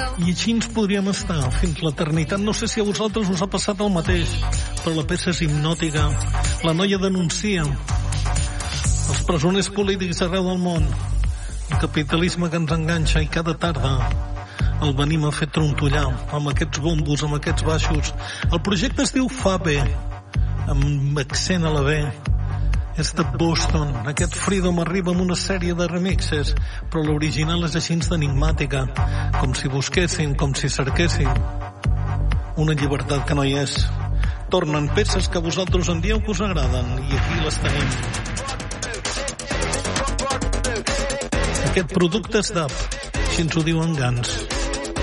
I així ens podríem estar fins l'eternitat. No sé si a vosaltres us ha passat el mateix, però la peça és hipnòtica. La noia denuncia els presoners polítics arreu del món, el capitalisme que ens enganxa, i cada tarda el venim a fer trontollar amb aquests bombos, amb aquests baixos. El projecte es diu Fabe, amb accent a la B. És de Boston. Aquest Freedom arriba amb una sèrie de remixes, però l'original és així d'enigmàtica, com si busquessin, com si cerquessin una llibertat que no hi és. Tornen peces que vosaltres en dieu que us agraden, i aquí les tenim. Aquest producte és DAP, així ens ho diuen Gans.